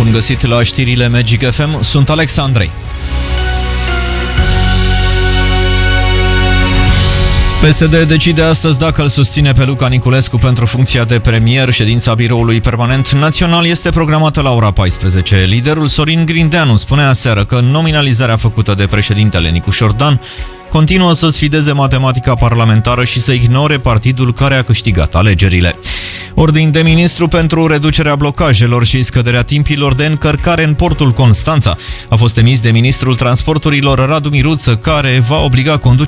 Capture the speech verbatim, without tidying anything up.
Bun găsit la știrile Magic F M, sunt Alex Andrei. P S D decide astăzi dacă îl susține pe Luca Niculescu pentru funcția de premier. Ședința Biroului Permanent Național este programată la ora paisprezece. Liderul Sorin Grindeanu spunea aseară că nominalizarea făcută de președintele Nicu Șordan continuă să sfideze matematica parlamentară și să ignore partidul care a câștigat alegerile. Ordin de ministru pentru reducerea blocajelor și scăderea timpilor de încărcare în portul Constanța a fost emis de ministrul transporturilor Radu Miruță, care va obliga conducerea